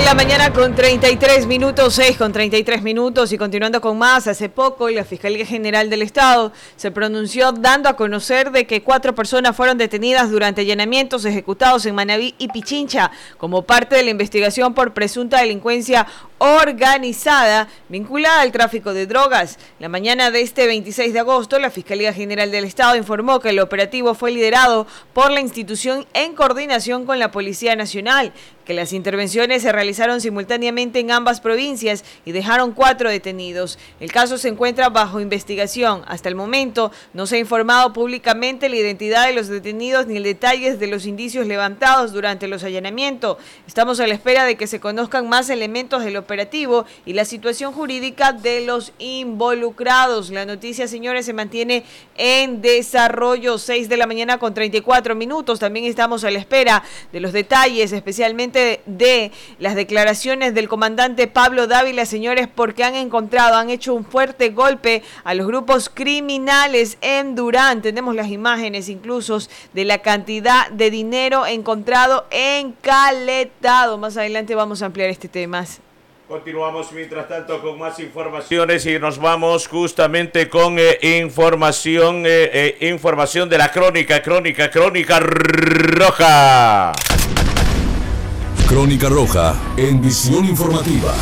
de la mañana con 33 minutos, 6:33 minutos, y continuando con más, hace poco la Fiscalía General del Estado se pronunció dando a conocer de que 4 personas fueron detenidas durante allanamientos ejecutados en Manabí y Pichincha como parte de la investigación por presunta delincuencia organizada vinculada al tráfico de drogas. La mañana de este 26 de agosto, la Fiscalía General del Estado informó que el operativo fue liderado por la institución en coordinación con la Policía Nacional, que las intervenciones se realizaron simultáneamente en ambas provincias y dejaron 4 detenidos. El caso se encuentra bajo investigación. Hasta el momento no se ha informado públicamente la identidad de los detenidos ni el detalles de los indicios levantados durante los allanamientos. Estamos a la espera de que se conozcan más elementos del operativo y la situación jurídica de los involucrados. La noticia, señores, se mantiene en desarrollo. 6 de la mañana con 34 minutos. También estamos a la espera de los detalles, especialmente de las declaraciones del comandante Pablo Dávila, señores, porque han hecho un fuerte golpe a los grupos criminales en Durán. Tenemos las imágenes incluso de la cantidad de dinero encontrado encaletado. Más adelante vamos a ampliar este tema. Continuamos mientras tanto con más informaciones y nos vamos justamente con información de la crónica roja. Crónica Roja, en Visión Informativa.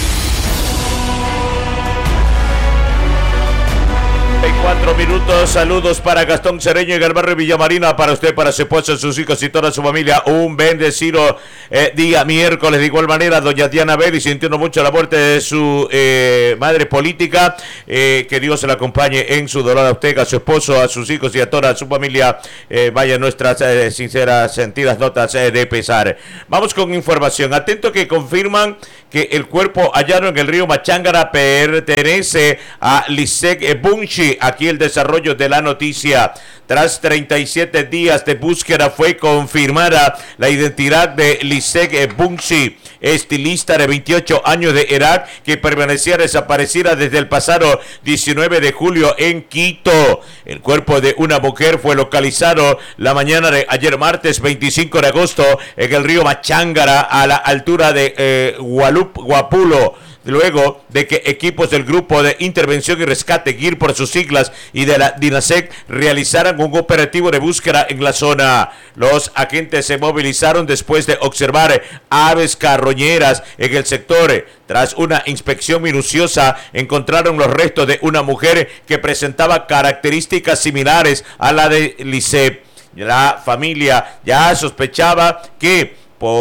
4 minutos, saludos para Gastón Cereño en el barrio Villamarina, para usted, para su esposa, sus hijos y toda su familia. Un bendecido día miércoles. De igual manera, doña Diana Belli, sintiendo mucho la muerte de su madre política, que Dios se la acompañe en su dolor a usted, a su esposo, a sus hijos y a toda su familia. Vaya nuestras sinceras, sentidas notas de pesar. Vamos con información. Atento que confirman que el cuerpo hallado en el río Machángara pertenece a Lisek Bunchi. Aquí el desarrollo de la noticia. Tras 37 días de búsqueda fue confirmada la identidad de Lisek Bunchi, estilista de 28 años de edad que permanecía desaparecida desde el pasado 19 de julio en Quito. El cuerpo de una mujer fue localizado la mañana de ayer martes 25 de agosto en el río Machángara a la altura de Guapulo, luego de que equipos del Grupo de Intervención y Rescate, GIR por sus siglas, y de la DINASEC realizaran un operativo de búsqueda en la zona. Los agentes se movilizaron después de observar aves carroñeras en el sector. Tras una inspección minuciosa, encontraron los restos de una mujer que presentaba características similares a la de Lisek. La familia ya sospechaba que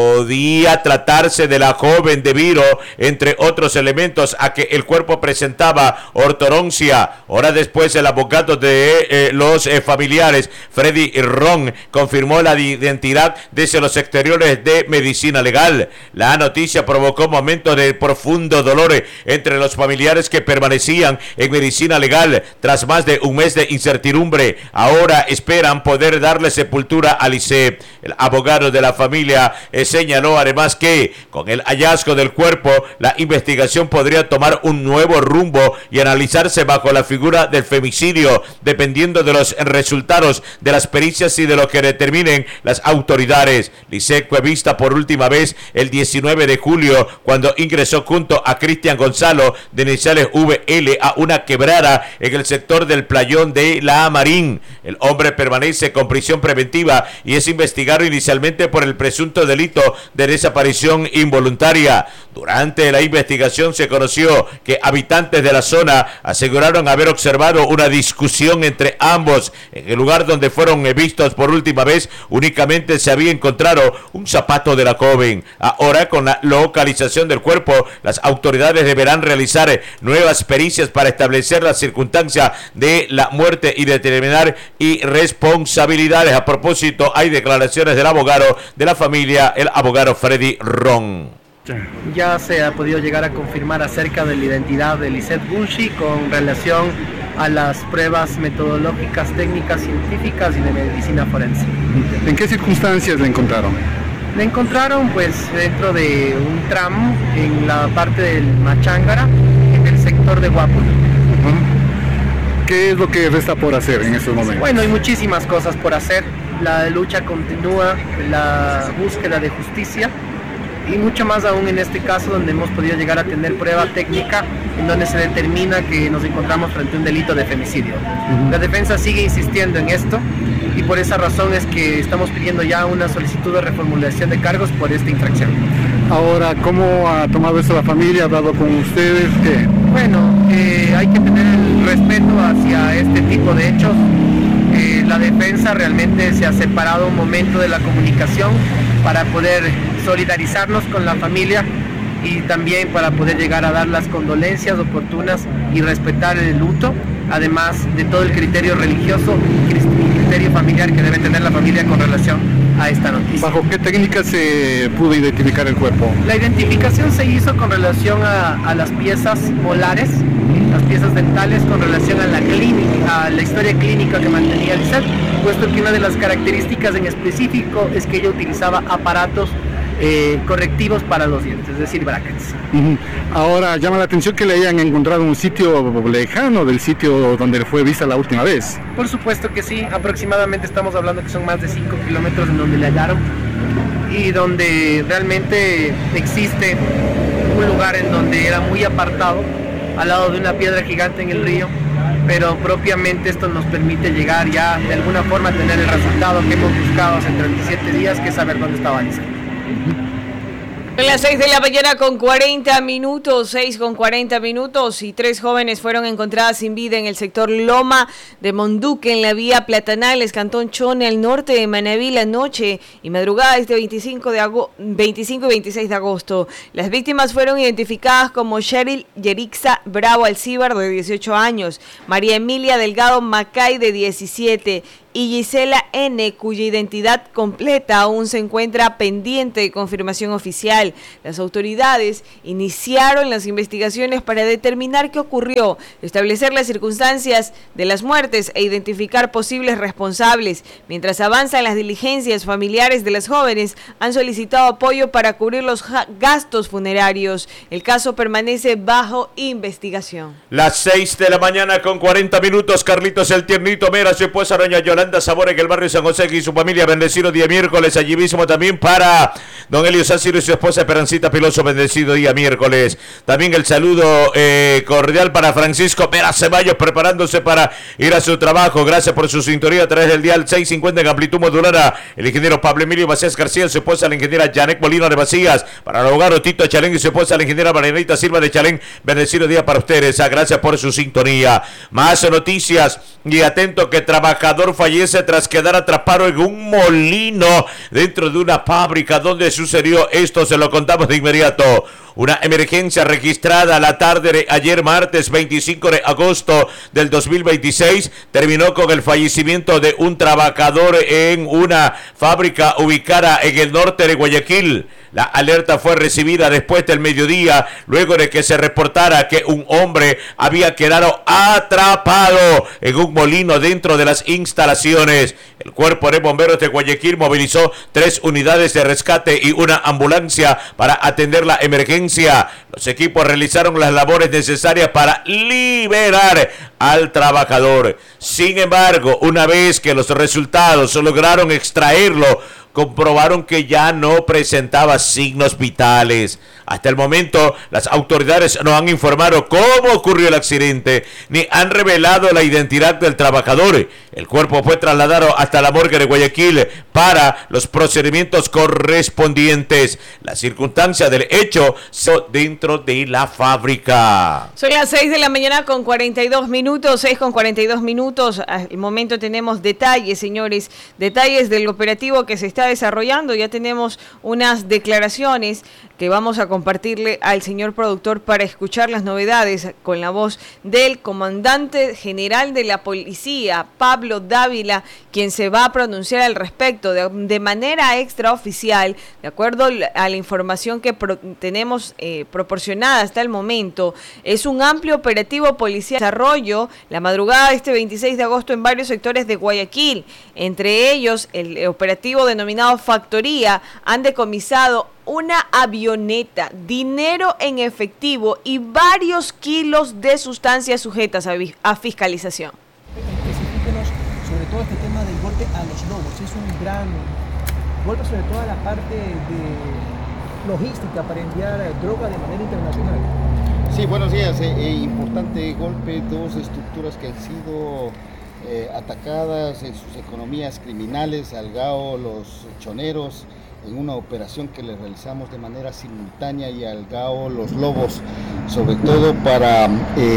podía tratarse de la joven debido, entre otros elementos, a que el cuerpo presentaba ortodoncia. Horas después, el abogado de los familiares, Freddy Ron, confirmó la identidad desde los exteriores de medicina legal. La noticia provocó momentos de profundo dolor entre los familiares que permanecían en medicina legal tras más de un mes de incertidumbre. Ahora esperan poder darle sepultura a Lisek. El abogado de la familia señaló además que con el hallazgo del cuerpo la investigación podría tomar un nuevo rumbo y analizarse bajo la figura del femicidio, dependiendo de los resultados de las pericias y de lo que determinen las autoridades. Lisek fue vista por última vez el 19 de julio cuando ingresó junto a Cristian Gonzalo, de iniciales VL, a una quebrada en el sector del playón de La Marín. El hombre permanece con prisión preventiva y es investigado inicialmente por el presunto delito de desaparición involuntaria. Durante la investigación se conoció que habitantes de la zona aseguraron haber observado una discusión entre ambos. En el lugar donde fueron vistos por última vez únicamente se había encontrado un zapato de la joven. Ahora, con la localización del cuerpo, las autoridades deberán realizar nuevas pericias para establecer las circunstancias de la muerte y determinar irresponsabilidades. A propósito, hay declaraciones del abogado de la familia, el abogado Freddy Ron. Ya se ha podido llegar a confirmar acerca de la identidad de Lisek Bunchi con relación a las pruebas metodológicas, técnicas, científicas y de medicina forense. ¿En qué circunstancias la encontraron? La encontraron pues dentro de un tramo en la parte del Machángara, en el sector de Guapulo. ¿Qué es lo que resta por hacer en estos momentos? Bueno, hay muchísimas cosas por hacer. La lucha continúa, la búsqueda de justicia y mucho más aún en este caso donde hemos podido llegar a tener prueba técnica en donde se determina que nos encontramos frente a un delito de femicidio. La defensa sigue insistiendo en esto y por esa razón es que estamos pidiendo ya una solicitud de reformulación de cargos por esta infracción. Ahora, ¿cómo ha tomado esto la familia? ¿Ha hablado con ustedes? ¿Qué? Bueno, hay que tener el respeto hacia este tipo de hechos. La defensa realmente se ha separado un momento de la comunicación para poder solidarizarnos con la familia y también para poder llegar a dar las condolencias oportunas y respetar el luto, además de todo el criterio religioso y criterio familiar que debe tener la familia con relación a esta noticia. ¿Bajo qué técnica se pudo identificar el cuerpo? La identificación se hizo con relación a las piezas molares, las piezas dentales, con relación a la historia clínica que mantenía Lisette, puesto que una de las características en específico es que ella utilizaba aparatos correctivos para los dientes, es decir, brackets. Ahora, llama la atención que le hayan encontrado un sitio lejano del sitio donde fue vista la última vez. Por supuesto que sí, aproximadamente estamos hablando que son más de 5 kilómetros en donde le hallaron y donde realmente existe un lugar en donde era muy apartado, al lado de una piedra gigante en el río, pero propiamente esto nos permite llegar ya de alguna forma a tener el resultado que hemos buscado hace 37 días, que es saber dónde estaba Lisette. En las 6 de la mañana con 40 minutos, 6 con 40 minutos, y 3 jóvenes fueron encontradas sin vida en el sector Loma de Monduque, en la vía Platanales, Cantón Chone, al norte de Manabí, la noche y madrugada este 25 y 26 de agosto. Las víctimas fueron identificadas como Cheryl Yerixa Bravo Alcíbar, de 18 años, María Emilia Delgado Macay, de 17, y Gisela N., cuya identidad completa aún se encuentra pendiente de confirmación oficial. Las autoridades iniciaron las investigaciones para determinar qué ocurrió, establecer las circunstancias de las muertes e identificar posibles responsables. Mientras avanzan las diligencias, familiares de las jóvenes han solicitado apoyo para cubrir los gastos funerarios. El caso permanece bajo investigación. Las 6 de la mañana con 40 minutos, Carlitos el Tiernito Mera, su esposa doña Yolanda Sabor en el barrio San José y su familia, bendecido día miércoles. Allí mismo también para don Elio Sáciro y su esposa Esperancita Piloso, bendecido día miércoles. También el saludo cordial para Francisco Mera Ceballos, preparándose para ir a su trabajo. Gracias por su sintonía a través del dial 650 en amplitud modulada. El ingeniero Pablo Emilio Macías García, su esposa la ingeniera Janet Molina de Macías, para el abogado Tito Chalén y su esposa la ingeniera Marianita Silva de Chalén, bendecido día para ustedes. Gracias por su sintonía. Más noticias y atento que trabajador fallece tras quedar atrapado en un molino dentro de una fábrica. ¿Dónde sucedió esto? Se lo contamos de inmediato. Una emergencia registrada la tarde de ayer martes 25 de agosto del 2026 terminó con el fallecimiento de un trabajador en una fábrica ubicada en el norte de Guayaquil. La alerta fue recibida después del mediodía, luego de que se reportara que un hombre había quedado atrapado en un molino dentro de las instalaciones. El Cuerpo de Bomberos de Guayaquil movilizó 3 unidades de rescate y una ambulancia para atender la emergencia. Los equipos realizaron las labores necesarias para liberar al trabajador. Sin embargo, una vez que los resultados lograron extraerlo, comprobaron que ya no presentaba signos vitales. Hasta el momento, las autoridades no han informado cómo ocurrió el accidente, ni han revelado la identidad del trabajador. El cuerpo fue trasladado hasta la morgue de Guayaquil para los procedimientos correspondientes. La circunstancia del hecho son dentro de la fábrica. Son las 6 de la mañana con 42 minutos, 6 con 42 minutos. Al momento tenemos detalles, señores, detalles del operativo que se está desarrollando. Ya tenemos unas declaraciones que vamos a compartirle al señor productor para escuchar las novedades con la voz del comandante general de la policía, Pablo Dávila, quien se va a pronunciar al respecto de manera extraoficial, de acuerdo a la información que tenemos proporcionada hasta el momento. Es un amplio operativo policial de desarrollo la madrugada de este 26 de agosto en varios sectores de Guayaquil. Entre ellos, el operativo denominado Factoría, han decomisado una avioneta, dinero en efectivo y varios kilos de sustancias sujetas a fiscalización. Específiquenos sobre todo este tema del golpe a los lobos. Es un gran golpe sobre todo a la parte logística para enviar droga de manera internacional. Sí, buenos días. Importante golpe, dos estructuras que han sido atacadas en sus economías criminales, al GAO, los choneros, en una operación que le realizamos de manera simultánea, y al GAO, los lobos, sobre todo para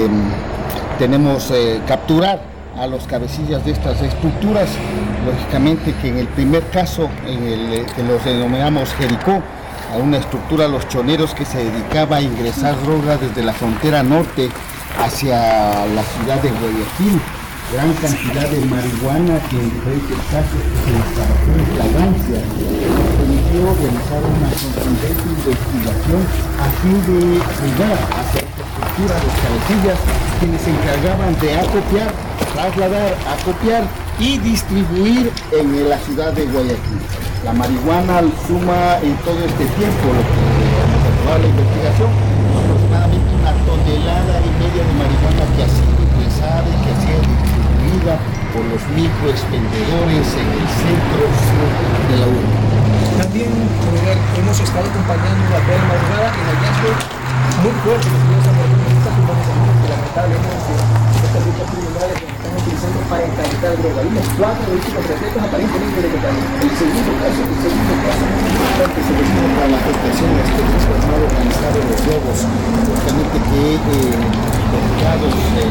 capturar a los cabecillas de estas estructuras. Lógicamente que en el primer caso, que los denominamos Jericó, a una estructura, los choneros, que se dedicaba a ingresar droga desde la frontera norte hacia la ciudad de Guayaquil, gran cantidad de marihuana que en diferentes casos se les trabajó en flagrancia. Nos permitió realizar una contundente investigación a fin de llegar hacia esta estructura los cabecillas, quienes se encargaban de acopiar, trasladar, acopiar y distribuir en la ciudad de Guayaquil. La marihuana suma en todo este tiempo, lo que hemos aprobado la investigación, aproximadamente 1,5 toneladas de marihuana que ha sido ingresada y que ha sido distribuida por los microexpendedores en el centro sur de la urbe. También hemos estado acompañando la de madrugada en hallazgo muy fuerte que se dio en esta que lamentablemente estas rutas criminales están utilizando para encargar droga. Hay unos 4 vehículos repletos aparentemente de cocaína. El segundo caso que se refiere a la afectación de este transformado organizado de los lobos, justamente que dedicados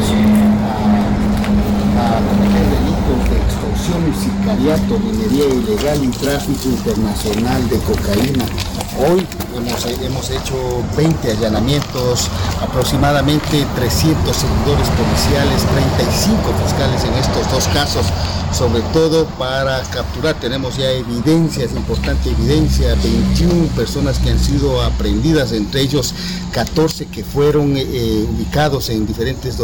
a cometer delitos de extorsión y sicariato, minería ilegal y tráfico internacional de cocaína. Hoy hemos hecho 20 allanamientos, aproximadamente 300 seguidores policiales, 35 fiscales en estos dos casos, sobre todo para capturar. Tenemos ya evidencias, importante evidencia, 21 personas que han sido aprehendidas, entre ellos 14 que fueron ubicados en diferentes